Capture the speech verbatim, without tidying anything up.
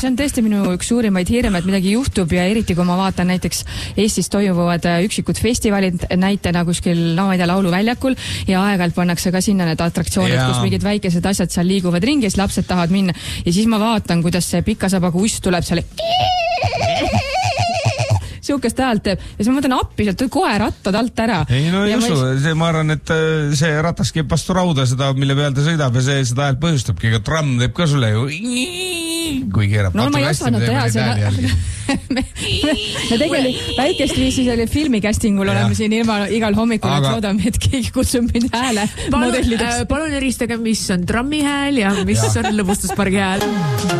see on tõesti minu üks suurimaid hirme, et midagi juhtub ja eriti kui ma vaatan näiteks Eestis toimuvad üksikud festivalid näitena kuskil, no ma ei tea, lauluväljakul ja aeg-ajalt pannakse ka sinna need atraktsioonid, Jaa. kus mingid väikesed asjad seal liiguvad ringi ja siis lapsed tahavad minna ja siis ma vaatan, kuidas see pikasabaga uss tuleb seal siukest häält teeb ja siis ma mõtlen appi, sealt kohe rattad alt ära. Ei no ei ja usu, ma, see, ma arvan, et see ratas keeb vastu rauda seda, mille peal ta sõidab ja see seda häält põhjustabki, aga tramm teeb ka sulle ju kui keerab. No ma ei osanud teha seda. me, me tegelikult väikest viisi selle filmi castingul oleme siin ilma igal hommikul, aga... et loodame, et keegi kutsub mind hääle palun, äh, palun eristage, mis on trammi hääl ja mis ja. on lõbustuspargi hääl.